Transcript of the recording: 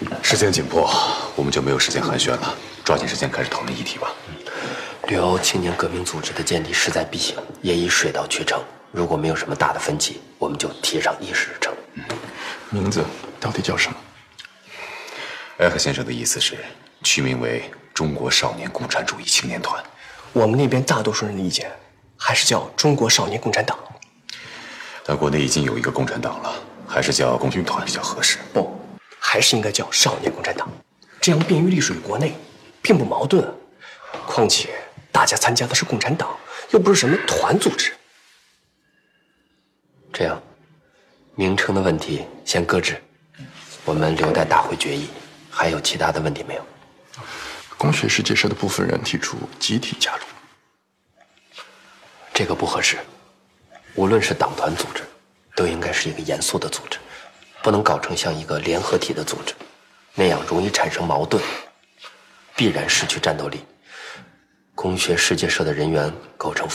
时间紧迫，我们就没有时间寒暄了，抓紧时间开始讨论议题吧。 旅欧青年革命组织的建立势在必行，也已水到渠成。如果没有什么大的分歧，我们就提上议事日程。 名字到底叫什么？ 艾克先生的意思是取名为中国少年共产主义青年团。 我们那边大多数人的意见还是叫中国少年共产党。 但国内已经有一个共产党了，还是叫共青团比较合适。 不，还是应该叫少年共产党，这样便于隶属于国内，并不矛盾。况且大家参加的是共产党，又不是什么团组织。 这样，名称的问题先搁置，我们留待大会决议。还有其他的问题没有？ 工学世界社的部分人提出集体加入， 这个不合适。无论是党团组织，都应该是一个严肃的组织，不能搞成像一个联合体的组织，那样容易产生矛盾，必然失去战斗力。工学世界社的人员构成